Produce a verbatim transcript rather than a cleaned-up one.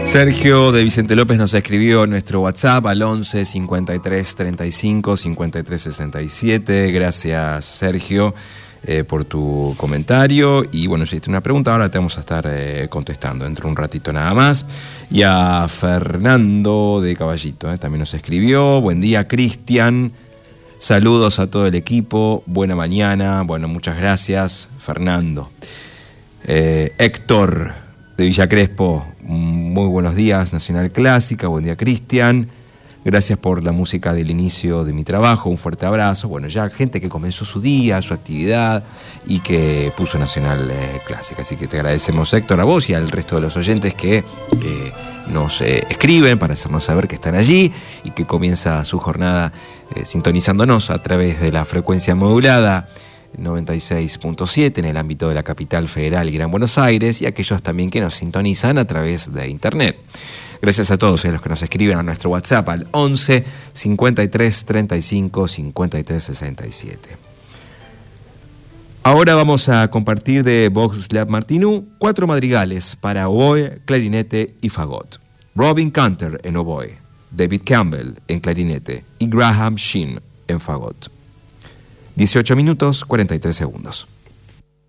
Sergio de Vicente López nos escribió en nuestro WhatsApp al once cincuenta y tres treinta y cinco cincuenta y tres sesenta y siete. Gracias, Sergio, eh, por tu comentario. Y bueno, si hiciste una pregunta, ahora te vamos a estar eh, contestando dentro de un ratito nada más. Y a Fernando de Caballito eh, también nos escribió. Buen día, Cristian. Saludos a todo el equipo. Buena mañana. Bueno, muchas gracias, Fernando. Eh, Héctor de Villa Crespo, muy buenos días, Nacional Clásica, buen día, Cristian, gracias por la música del inicio de mi trabajo, un fuerte abrazo. Bueno, ya gente que comenzó su día, su actividad y que puso Nacional eh, Clásica, así que te agradecemos, Héctor, a vos y al resto de los oyentes que eh, nos eh, escriben para hacernos saber que están allí y que comienza su jornada eh, sintonizándonos a través de la frecuencia modulada noventa y seis punto siete en el ámbito de la capital federal y Gran Buenos Aires, y aquellos también que nos sintonizan a través de internet. Gracias a todos eh, los que nos escriben a nuestro WhatsApp al once cincuenta y tres treinta y cinco cincuenta y tres sesenta y siete. Ahora vamos a compartir de Boguslav Martinů cuatro madrigales para oboe, clarinete y fagot. Robin Canter en oboe, David Campbell en clarinete y Graham Sheen en fagot. dieciocho minutos, cuarenta y tres segundos.